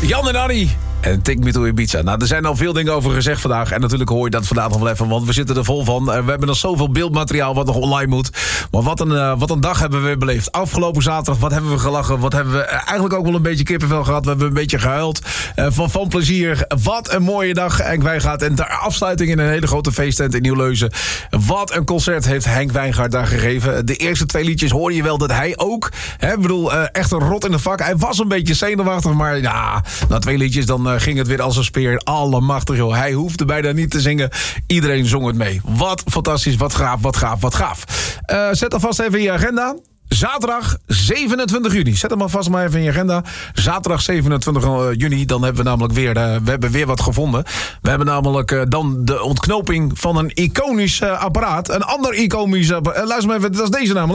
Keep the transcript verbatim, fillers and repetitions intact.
Jan en Annie. En Take Me to Ibiza. Nou, er zijn al veel dingen over gezegd vandaag. En natuurlijk hoor je dat vandaag nog wel even. Want we zitten er vol van. We hebben nog zoveel beeldmateriaal wat nog online moet. Maar wat een, uh, wat een dag hebben we weer beleefd. Afgelopen zaterdag, wat hebben we gelachen. Wat hebben we uh, eigenlijk ook wel een beetje kippenvel gehad. We hebben een beetje gehuild. Uh, van, van plezier. Wat een mooie dag Henk Wijngaard. En de afsluiting in een hele grote feesttent in Nieuw-Leuzen. Wat een concert heeft Henk Wijngaard daar gegeven. De eerste twee liedjes hoorde je wel dat hij ook... Hè, ik bedoel, uh, echt een rot in de vak. Hij was een beetje zenuwachtig. Maar ja, na twee liedjes dan... Uh, ging het weer als een speer. Allemachtig, joh. Hij hoefde bijna niet te zingen. Iedereen zong het mee. Wat fantastisch, wat gaaf, wat gaaf, wat gaaf. Uh, zet alvast even in je agenda. Zaterdag zevenentwintig juni. Zet hem alvast maar even in je agenda. Zaterdag zevenentwintig juni. Dan hebben we namelijk weer, uh, we hebben weer wat gevonden. We hebben namelijk uh, dan de ontknoping van een iconisch uh, apparaat. Een ander iconisch apparaat. Uh, luister maar even, dat is deze namelijk.